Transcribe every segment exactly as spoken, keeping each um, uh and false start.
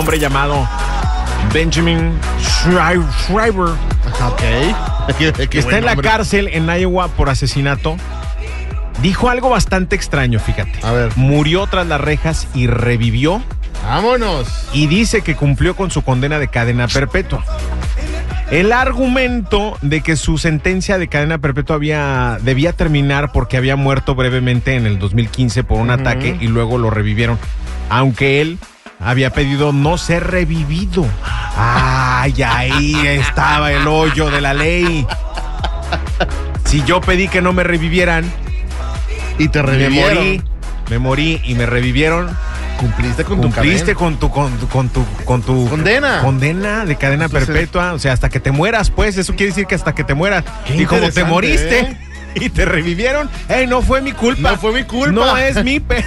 hombre llamado Benjamin Shriver. Ok. que está en la cárcel en Iowa por asesinato. Dijo algo bastante extraño, fíjate. A ver. Murió tras las rejas y revivió. ¡Vámonos! Y dice que cumplió con su condena de cadena perpetua. El argumento de que su sentencia de cadena perpetua había, debía terminar porque había muerto brevemente en el dos mil quince por un uh-huh. ataque y luego lo revivieron. Aunque él había pedido no ser revivido. ¡Ay, ahí estaba el hoyo de la ley! Si yo pedí que no me revivieran y te revivieron, me morí, me morí y me revivieron. Cumpliste con tu Cumpliste con tu, con tu, con tu, con tu condena. Condena de cadena Entonces, perpetua. O sea, hasta que te mueras, pues. Eso quiere decir que hasta que te mueras. Y como te moriste ¿eh? y te revivieron, ¡ey, no fue mi culpa! No fue mi culpa. No es mi pe...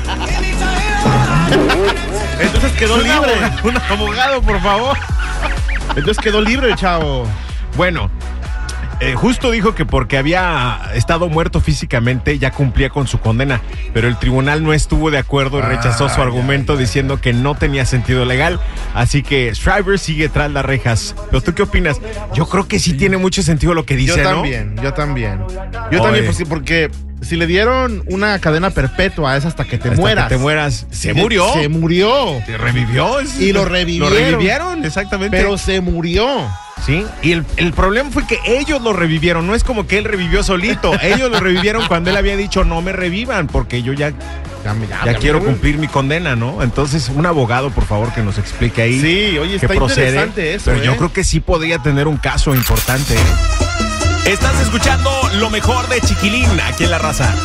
Entonces quedó un libre. Abogado, un abogado, por favor. Entonces quedó libre el chavo. Bueno, eh, justo dijo que porque había estado muerto físicamente ya cumplía con su condena, pero el tribunal no estuvo de acuerdo y rechazó ah, su argumento ya, ya. diciendo que no tenía sentido legal, así que Shriver sigue tras las rejas. ¿Pero tú qué opinas? Yo creo que sí, sí. tiene mucho sentido lo que dice, yo ¿no? También, yo también, yo Oye. también, pues, porque si le dieron una cadena perpetua es hasta que te hasta mueras. Que te mueras. Se murió. Se murió. Se revivió. Y lo revivieron. Lo revivieron, exactamente. Pero se murió. Sí, y el, el problema fue que ellos lo revivieron, no es como que él revivió solito, ellos lo revivieron cuando él había dicho no me revivan porque yo ya, ya, ya, ya quiero cumplir mi condena, ¿no? Entonces un abogado, por favor, que nos explique ahí. Sí, oye, está procede, interesante eso, pero ¿eh? yo creo que sí podría tener un caso importante. Estás escuchando lo mejor de Chiquilín aquí en La Raza.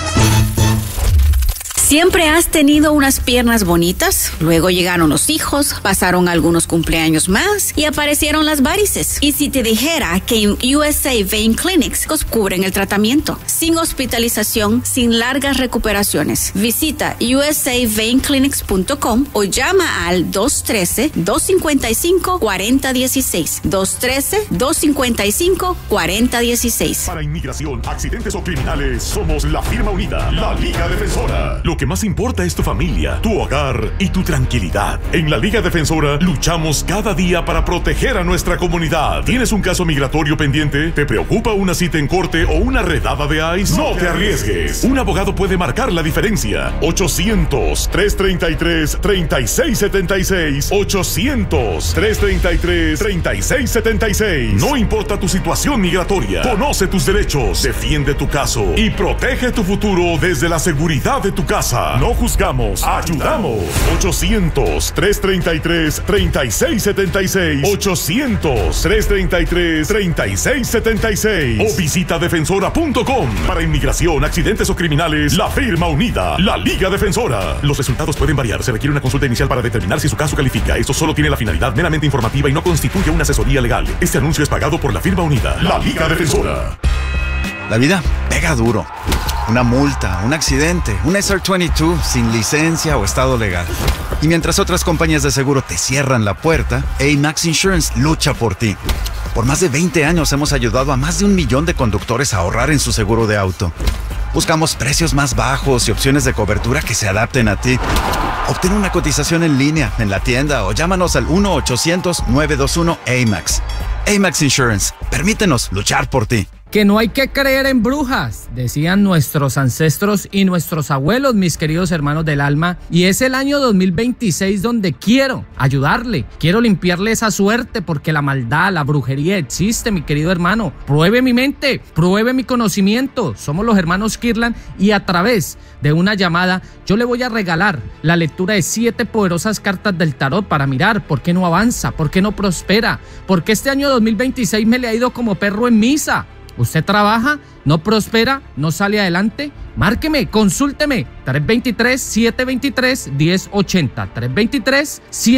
¿Siempre has tenido unas piernas bonitas? Luego llegaron los hijos, pasaron algunos cumpleaños más y aparecieron las varices. ¿Y si te dijera que en U S A Vein Clinics os cubren el tratamiento? Sin hospitalización, sin largas recuperaciones. Visita U S A Vein Clinics punto com o llama al dos uno tres, dos cinco cinco, cuatro cero uno seis. dos uno tres, dos cinco cinco, cuatro cero uno seis. Para inmigración, accidentes o criminales, somos la firma unida, la Liga Defensora. Lo que más importa es tu familia, tu hogar y tu tranquilidad. En la Liga Defensora luchamos cada día para proteger a nuestra comunidad. ¿Tienes un caso migratorio pendiente? ¿Te preocupa una cita en corte o una redada de ICE? No te arriesgues. Un abogado puede marcar la diferencia. ochocientos, tres treinta y tres, treinta y seis setenta y seis. ochocientos, tres treinta y tres, treinta y seis setenta y seis. No importa tu situación migratoria. Conoce tus derechos, defiende tu caso y protege tu futuro desde la seguridad de tu casa. No juzgamos, ayudamos. ochocientos, tres treinta y tres, treinta y seis setenta y seis. ochocientos, tres treinta y tres, treinta y seis setenta y seis. O visita defensora punto com. Para inmigración, accidentes o criminales, la firma unida, la Liga Defensora. Los resultados pueden variar. Se requiere una consulta inicial para determinar si su caso califica. Esto solo tiene la finalidad meramente informativa y no constituye una asesoría legal. Este anuncio es pagado por la firma unida, la Liga Defensora. La vida pega duro. Una multa, un accidente, un S R veintidós sin licencia o estado legal. Y mientras otras compañías de seguro te cierran la puerta, A-Max Insurance lucha por ti. Por más de veinte años hemos ayudado a más de un millón de conductores a ahorrar en su seguro de auto. Buscamos precios más bajos y opciones de cobertura que se adapten a ti. Obtén una cotización en línea, en la tienda o llámanos al uno ochocientos, nueve dos uno, A M A X. A-Max Insurance. Permítenos luchar por ti. Que no hay que creer en brujas, decían nuestros ancestros y nuestros abuelos, mis queridos hermanos del alma. Y es el año dos mil veintiséis donde quiero ayudarle, quiero limpiarle esa suerte porque la maldad, la brujería existe, mi querido hermano. Pruebe mi mente, pruebe mi conocimiento. Somos los hermanos Kirlan y a través de una llamada yo le voy a regalar la lectura de siete poderosas cartas del tarot para mirar por qué no avanza, por qué no prospera, porque este año dos mil veintiséis me le ha ido como perro en misa. ¿Usted trabaja, no prospera, no sale adelante? Márqueme, consúlteme, tres dos tres, siete dos tres, uno cero ocho cero, tres dos tres, siete